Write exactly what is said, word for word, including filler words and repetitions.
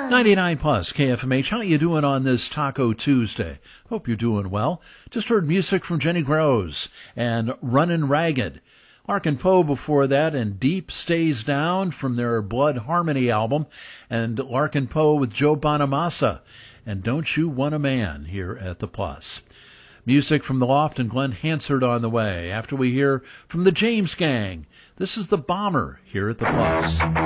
ninety-nine plus K F M H. How you doing on this Taco Tuesday? Hope you're doing well. Just heard music from Jenny Groves and Runnin' Ragged. Larkin Poe before that, and Deep Stays Down from their Blood Harmony album, and Larkin Poe with Joe Bonamassa and Don't You Want a Man here at the Plus. Music from The Loft and Glenn Hansard on the way. After we hear from the James Gang, this is The Bomber here at the Plus.